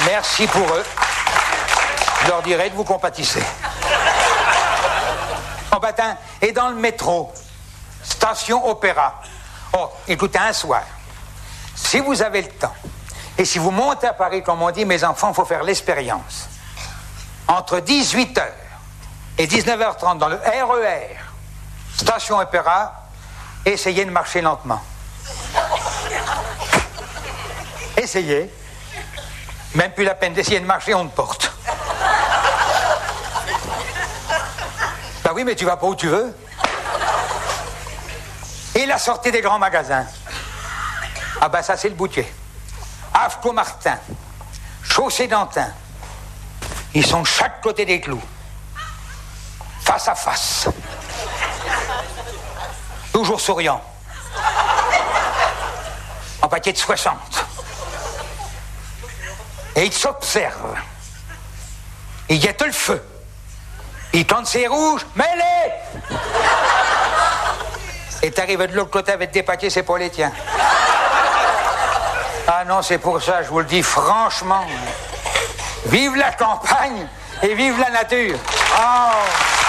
Merci pour eux. Je leur dirai de vous compatisser. En matin, et dans le métro, station Opéra. Oh, écoutez, un soir, si vous avez le temps, et si vous montez à Paris, comme on dit, mes enfants, il faut faire l'expérience. Entre 18h et 19h30 dans le RER, station Opéra, essayez de marcher lentement. Essayez. Même plus la peine d'essayer de marcher, on te porte. Ben oui, mais tu vas pas où tu veux. Et la sortie des grands magasins. Ah ben ça, c'est le Boutier. Avco Martin, Chaussée d'Antin. Ils sont de chaque côté des clous. Face à face. Toujours souriant. En paquet de 60. Et ils s'observent. Ils guettent le feu. Ils tendent ses rouges. Mêlez! Et t'arrives de l'autre côté avec des paquets, c'est pas les tiens. Ah non, c'est pour ça, je vous le dis franchement. Vive la campagne et vive la nature. Oh.